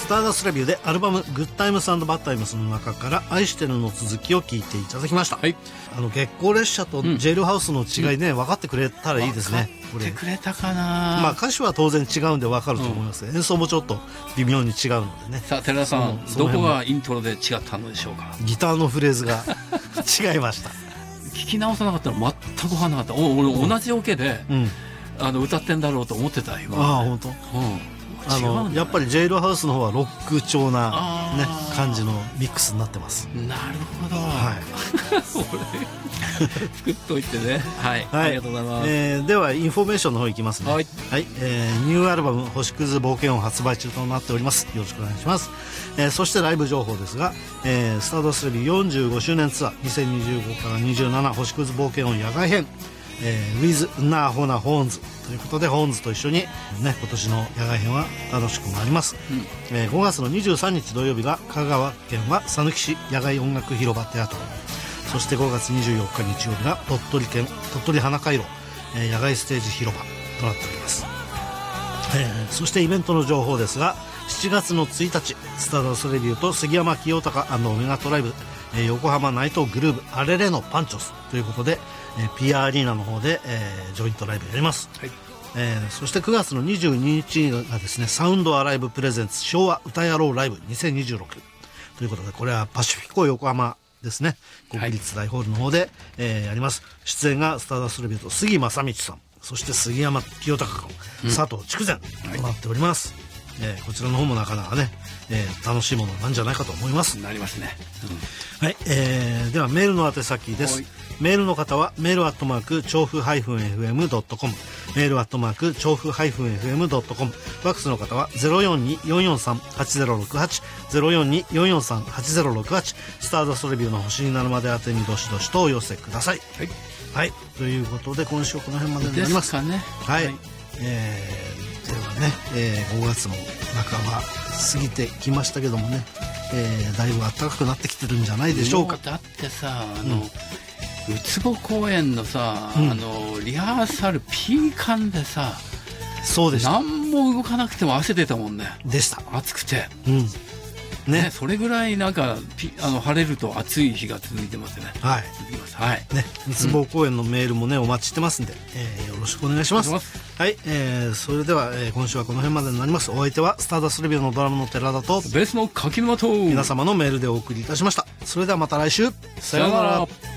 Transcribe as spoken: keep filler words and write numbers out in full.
スターダストレビューでアルバムグッタイムス&バッタイムスの中から愛してるの続きを聞いていただきました、はい、あの月光列車とジェイルハウスの違いね、うん、分かってくれたらいいですね。 分かってくれたかな。まあ歌詞は当然違うんで分かると思います、うん、演奏もちょっと微妙に違うのでね。 さあ寺田さん、どこがイントロで違ったのでしょうか。 ギターのフレーズが違いました。 聞き直さなかったら全く分からなかった。お俺同じオケで、うん、あの歌ってんだろうと思ってた今。 ああ本当。うんあのやっぱりジェイルハウスの方はロック調な、ね、感じのミックスになってます。 なるほど、はい、作っといてね、はい、はい、ありがとうございます、 えー、ではインフォメーションの方いきますね。はい、はい、えー、ニューアルバム星屑冒険音発売中となっております。よろしくお願いします、えー、そしてライブ情報ですが、えー、スターダストレビューよんじゅうごしゅうねんツアーにせんにじゅうごからにじゅうなな星屑冒険音野外編、えー、with ナーホナホーンズということでホーンズと一緒に、ね、今年の野外編は楽しくなります、うんえー、ごがつのにじゅうさんにち土曜日が香川県は佐貫市野外音楽広場テアトル、そしてごがつにじゅうよっか日曜日が鳥取県鳥取花回路、えー、野外ステージ広場となっております、えー、そしてイベントの情報ですがしちがつのついたちスターダストレビューと杉山清隆&オメガトライブ、えー、横浜ナイトグルーブアレレのパンチョスということでえー、ピーアール アリーナの方で、えー、ジョイントライブやります、はいえー、そしてくがつのにじゅうににちがですねサウンドアライブプレゼンツ昭和歌野郎ライブにせんにじゅうろくということでこれはパシフィコ横浜ですね国立大ホールの方で、はいえー、やります。出演がスターダストレビューと杉正道さんそして杉山清隆君、うん、佐藤筑前となっております、はいえー、こちらの方もなかなかね、えー、楽しいものなんじゃないかと思います。 なりますね、 うんはいえー、ではメールの宛先です。メールの方はメールアットマーク調布 エフエムドットコム メールアットマーク調布 エフエムドットコム ファックスの方は ゼロよんに よんよんさん はちゼロろくはち ゼロよんに よんよんさん はちゼロろくはちスターダストレビューの星になるまで宛てにどしどしとお寄せください。はい、はい、ということで今週この辺までになりますかね。 はい、はいえー、ではね、えー、ごがつも半ば過ぎてきましたけどもね、えー、だいぶ暖かくなってきてるんじゃないでしょうか。 だってさあの、うんウツボ公演のさ、うん、あのリハーサルピーカンでさそうでした何も動かなくても汗出たもんね。 でした暑くて、 うんねね、それぐらいなんかピあの晴れると暑い日が続いてますね。 はい続きますはいねウツボ公演のメールもねお待ちしてますんで、えー、よろしくお願いします。はい、えー、それでは、えー、今週はこの辺までになります。お相手はスターダストレビューのドラムの寺田とベースの柿沼と皆様のメールでお送りいたしました。それではまた来週さようなら。